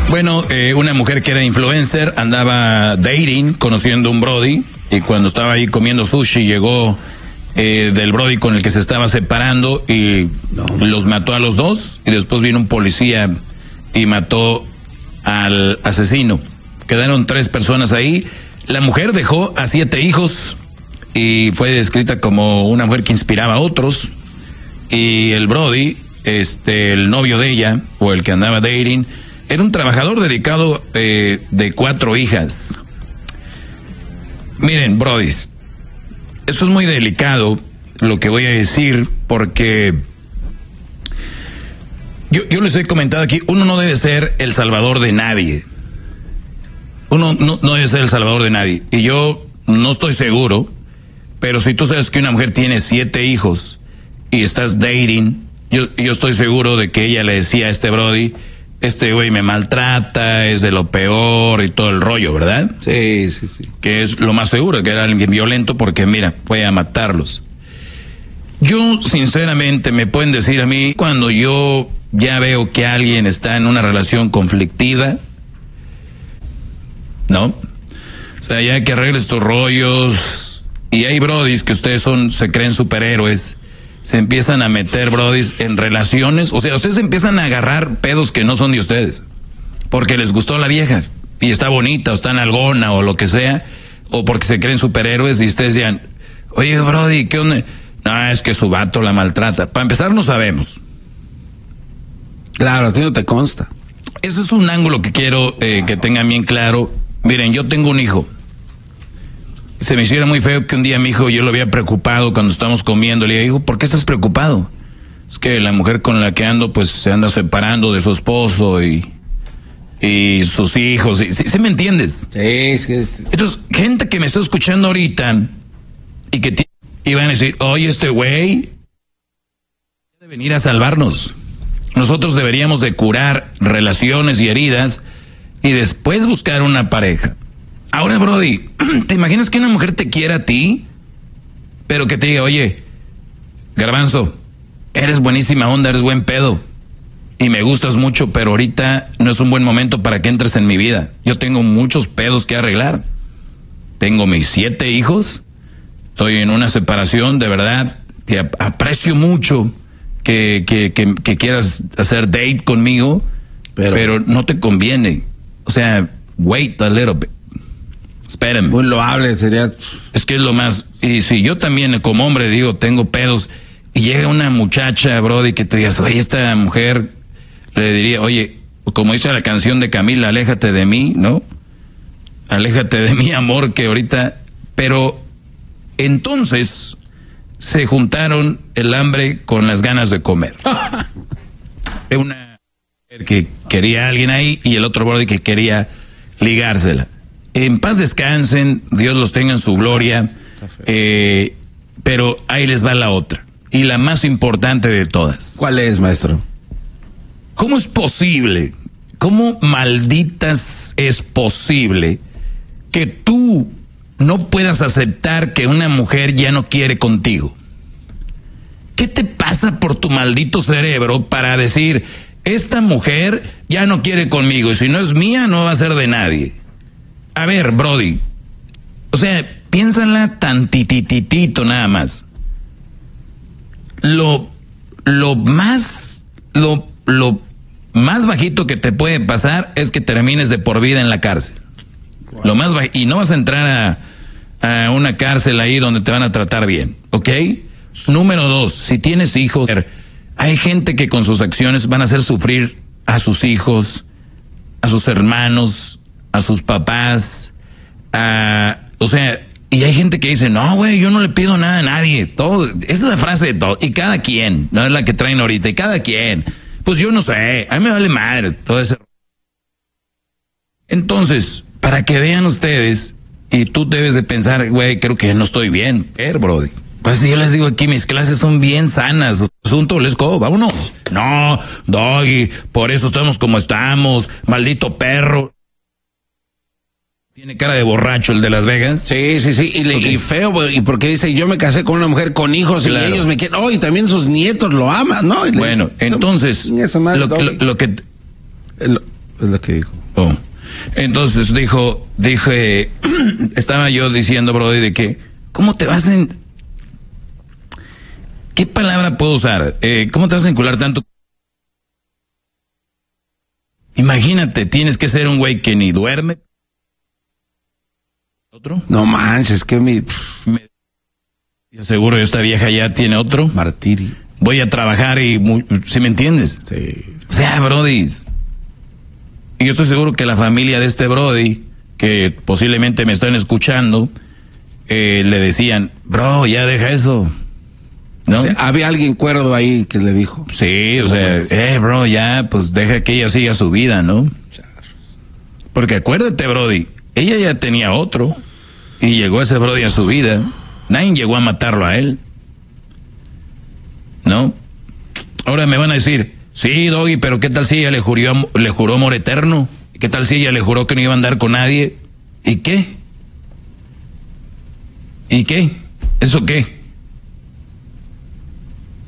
Bueno, una mujer que era influencer andaba dating, conociendo a un brody, y cuando estaba ahí comiendo sushi llegó del brody con el que se estaba separando y los mató a los dos, y después vino un policía y mató al asesino. Quedaron 3 personas ahí. La mujer dejó a 7 hijos y fue descrita como una mujer que inspiraba a otros, y el brody, el novio de ella, o el que andaba dating, era un trabajador dedicado de 4 hijas. Miren, brodis, eso es muy delicado lo que voy a decir, porque yo les he comentado aquí, uno no debe ser el salvador de nadie. Uno no debe ser el salvador de nadie. Y yo no estoy seguro, pero si tú sabes que una mujer tiene 7 hijos y estás dating, yo estoy seguro de que ella le decía a este brody, este güey me maltrata, es de lo peor y todo el rollo, ¿verdad? Sí. Que es lo más seguro, que era alguien violento, porque mira, fue a matarlos. Yo, sinceramente, me pueden decir a mí, cuando yo ya veo que alguien está en una relación conflictiva, ¿no? O sea, ya que arregle estos rollos, y hay brodis que ustedes se creen superhéroes, se empiezan a meter, brodis, en relaciones. O sea, ustedes empiezan a agarrar pedos que no son de ustedes, porque les gustó la vieja, y está bonita, o está nalgona, o lo que sea, o porque se creen superhéroes, y ustedes digan, oye, brody, ¿qué onda? No, es que su vato la maltrata. Para empezar, no sabemos. Claro, a ti no te consta. Ese es un ángulo que quiero que tengan bien claro. Miren, yo tengo un hijo. Se me hiciera muy feo que un día mi hijo, yo lo había preocupado cuando estábamos comiendo. Le digo, ¿por qué estás preocupado? Es que la mujer con la que ando, pues se anda separando de su esposo y sus hijos. ¿Sí me entiendes? Sí. Entonces, gente que me está escuchando ahorita y que iban a decir, oye, este güey debe venir a salvarnos. Nosotros deberíamos de curar relaciones y heridas y después buscar una pareja. Ahora, brody, ¿te imaginas que una mujer te quiera a ti, pero que te diga, oye, Garbanzo, eres buenísima onda, eres buen pedo y me gustas mucho, pero ahorita no es un buen momento para que entres en mi vida? Yo tengo muchos pedos que arreglar. Tengo mis 7 hijos, estoy en una separación, de verdad, te aprecio mucho que quieras hacer date conmigo, pero no te conviene. O sea, wait a little bit. Espérame. Muy loable sería. Es que es lo más. Y si yo también, como hombre, digo, tengo pedos, y llega una muchacha, brody, que te digas, oye, esta mujer, le diría, oye, como dice la canción de Camila, aléjate de mí, ¿no? Aléjate de mí, amor, que ahorita. Pero entonces se juntaron el hambre con las ganas de comer. Una mujer que quería a alguien ahí y el otro brody que quería ligársela. En paz descansen, Dios los tenga en su gloria, pero ahí les va la otra, y la más importante de todas. ¿Cuál es, maestro? ¿Cómo es posible, cómo malditas es posible que tú no puedas aceptar que una mujer ya no quiere contigo? ¿Qué te pasa por tu maldito cerebro para decir, esta mujer ya no quiere conmigo, y si no es mía, no va a ser de nadie? A ver, brody, o sea, piénsala tantititito nada más. Lo más bajito que te puede pasar es que termines de por vida en la cárcel. Wow. Lo más y no vas a entrar a una cárcel ahí donde te van a tratar bien, ¿ok? Número 2, si tienes hijos, hay gente que con sus acciones van a hacer sufrir a sus hijos, a sus hermanos, a sus papás, o sea, y hay gente que dice, no, güey, yo no le pido nada a nadie, todo, es la frase de todo, y cada quien, no es la que traen ahorita, y cada quien, pues yo no sé, a mí me vale madre, todo ese. Entonces, para que vean ustedes, y tú debes de pensar, güey, creo que no estoy bien, brody. Pues yo les digo aquí, mis clases son bien sanas, asunto, let's go, vámonos. No, doggy, por eso estamos como estamos, maldito perro. Tiene cara de borracho el de Las Vegas. Sí. Y feo, y porque dice, yo me casé con una mujer con hijos, claro, y ellos me quieren. Oh, y también sus nietos lo aman, ¿no? Bueno, entonces, lo que es lo que dijo. Oh. Entonces dije, estaba yo diciendo, Brody, de que, ¿cómo te vas en... ¿Qué palabra puedo usar? ¿Cómo te vas a vincular tanto? Imagínate, tienes que ser un güey que ni duerme. ¿Otro? No manches, que Seguro esta vieja ya tiene otro. martirio. Voy a trabajar ¿sí me entiendes? Sí. O sea, Brody. Y yo estoy seguro que la familia de este Brody, que posiblemente me están escuchando, le decían, bro, ya deja eso. ¿No? O sea, había alguien cuerdo ahí que le dijo. Sí, o sea, bro, ya, pues deja que ella siga su vida, ¿no? Porque acuérdate, Brody, ella ya tenía otro y llegó ese Brody a su vida. Nadie llegó a matarlo a él, ¿no? Ahora me van a decir, sí, Doggy, pero ¿qué tal si ella le juró amor eterno? ¿Qué tal si ella le juró que no iba a andar con nadie? ¿Y qué? ¿Y qué? ¿Eso qué?